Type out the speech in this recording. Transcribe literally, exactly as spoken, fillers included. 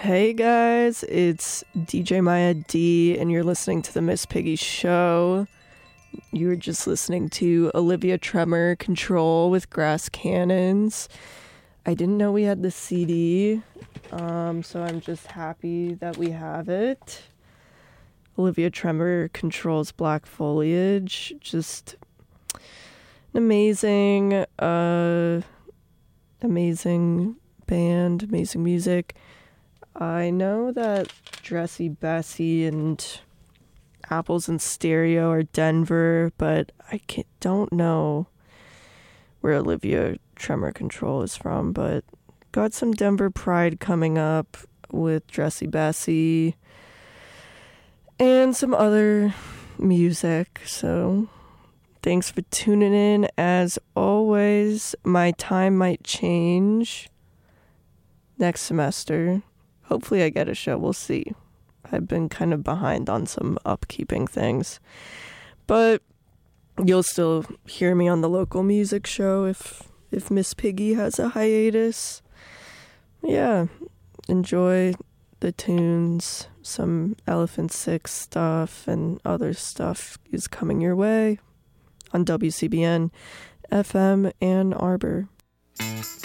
Hey guys, it's D J Maya D, and you're listening to the Miss Piggy Show. You were just listening to Olivia Tremor, Control with Grass Cannons. I didn't know we had the C D, um, so I'm just happy that we have it. Olivia Tremor, Control's Black Foliage, just an amazing, uh, amazing band, amazing music. I know that Dressy Bessie and Apples in Stereo are Denver, but I can't, don't know where Olivia Tremor Control is from, but got some Denver pride coming up with Dressy Bessie and some other music, so thanks for tuning in. As always, my time might change next semester. Hopefully I get a show. We'll see. I've been kind of behind on some upkeeping things. But you'll still hear me on the local music show if if Miss Piggy has a hiatus. Yeah. Enjoy the tunes. Some Elephant Six stuff and other stuff is coming your way on W C B N F M Ann Arbor.